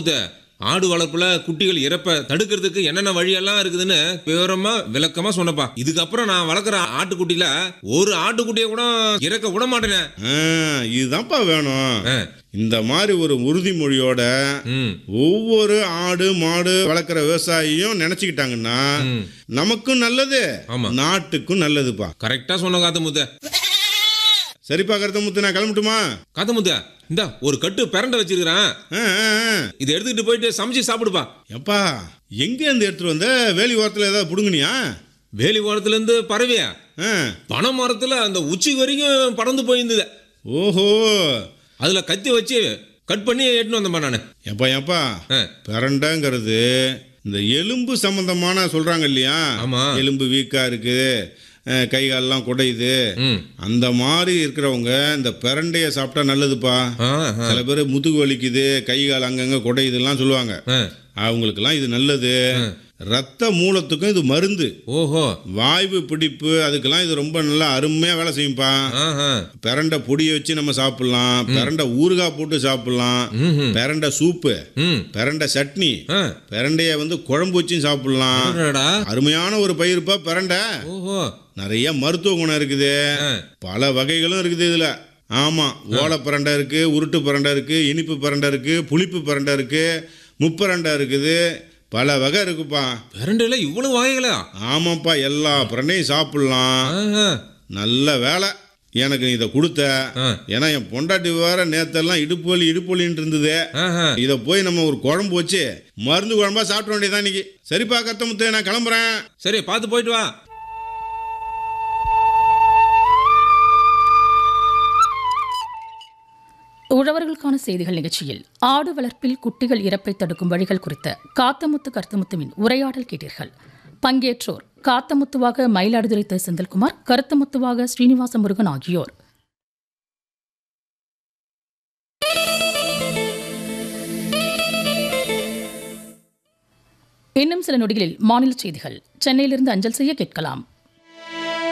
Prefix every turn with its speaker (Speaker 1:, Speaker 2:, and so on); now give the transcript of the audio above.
Speaker 1: காத்தமுத்த, ஆடு வளர்ப்புல குட்டிகள் இறப்ப தடுக்கிறதுக்கு என்னென்ன வழியெல்லாம் இருக்குதுன்னு விவரமா விளக்கமா சொன்னப்பா. இதுக்கப்புறம் நான் வளர்க்குற ஆட்டுக்குட்டியில ஒரு ஆட்டுக்குட்டியை கூட இறக்க விட மாட்டேனே.
Speaker 2: இதுதான்ப்பா வேணும். இந்த மாதிரி ஒரு உறுதிமொழியோட ஒவ்வொரு ஆடு மாடு வளர்க்குற விவசாயியும் நினைச்சுக்கிட்டாங்கன்னா நமக்கும் நல்லது, நாட்டுக்கும் நல்லதுப்பா.
Speaker 1: கரெக்டா சொன்ன காத்தமுத்த.
Speaker 2: சரிப்பா கருத்தமுத்து, நான் கிளம்பட்டுமா?
Speaker 1: காத்தமுத்த, இந்த ஒரு கட்டு பிரண்டை வச்சிருக்கிறேன், இதை எடுத்துக்கிட்டு போயிட்டு சமைச்சு சாப்பிடுப்பா.
Speaker 2: எப்பா எங்க இருந்து எடுத்துட்டு வந்த? வேலி ஓரத்துல ஏதாவது புடுங்குனியா?
Speaker 1: வேலி ஓரத்துல இருந்து பறவையா? பனை மரத்துல அந்த உச்சி வரைக்கும் பறந்து போயிருந்தது.
Speaker 2: ஓஹோ,
Speaker 1: அதுல கத்தி வச்சு கட் பண்ணி எடுத்துன்னு வந்தேன்பா நானு.
Speaker 2: எப்பா பிரண்டைங்கிறது இந்த எலும்பு சம்பந்தமான சொல்றாங்க இல்லையா? எலும்பு வீக்கா இருக்கு, கை காலெல்லாம் குடையுது, அந்த மாதிரி இருக்கிறவங்க இந்த பிரண்டைய சாப்பிட்டா நல்லதுப்பா. சில பேர் முதுகு வலிக்குது, கை கால் அங்கங்க குடையுதுலாம் சொல்லுவாங்க. அவங்களுக்கெல்லாம் இது நல்லது. ரத்த மூலத்துக்கும் இது மருந்து. ஓஹோ, வாய்வு பிடிப்பு அதுக்கெல்லாம் இது ரொம்ப நல்லா அருமையா வேலை செய்யும்பா. பிரண்டை பொடியை வச்சு நம்ம சாப்பிடலாம், பிரண்டை ஊறுகாய் போட்டு சாப்பிடலாம், பிரண்டை சூப்பு, பிரண்டை சட்னி, பிரண்டைய குழம்பு வச்சு சாப்பிடலாம். அருமையான ஒரு பயிருப்பா பிரண்டை. நிறைய மருத்துவ குணம் இருக்குது, பல வகைகளும் இருக்குது இதுல. ஆமா, ஓலை பிரண்டை இருக்கு, உருட்டு பிரண்டை இருக்கு, இனிப்பு பிரண்டை இருக்கு, புளிப்பு பிரண்டை இருக்கு, முப்பரண்டை இருக்குது, பல வகை இருக்குப்பா. பிரண்டையில இவ்வளவு வகைகளா? ஆமாப்பா, எல்லா பிரண்டையும் சாப்பிடலாம். நல்ல வேலை எனக்கு இதை கொடுத்த. ஏன்னா என் பொண்டாட்டி வேற நேத்தெல்லாம் இடுப்பு வலின்னு இருந்தது. இதை போய் நம்ம ஒரு குழம்பு வச்சு மருந்து குழம்பா சாப்பிட வேண்டியதான் இன்னைக்கு. சரிப்பா கத்தமுத்து, நான் கிளம்புறேன்.
Speaker 1: சரி, பார்த்து போயிட்டு வா.
Speaker 3: உழவர்களுக்கான செய்திகள் நிகழ்ச்சியில் ஆடு வளர்ப்பில் குட்டிகள் இறப்பை தடுக்கும் வழிகள் குறித்த காத்தமுத்து கருத்தமுத்துவின் உரையாடல் கேட்டீர்கள். பங்கேற்றோர் காத்தமுத்துவாக மயிலாடுதுறை த. செந்தில்குமார், கருத்தமுத்துவாக ஸ்ரீனிவாச முருகன் ஆகியோர். இன்னும் சில நொடிகளில் மாநில செய்திகள் சென்னையிலிருந்து அஞ்சல் செய்ய கேட்கலாம்.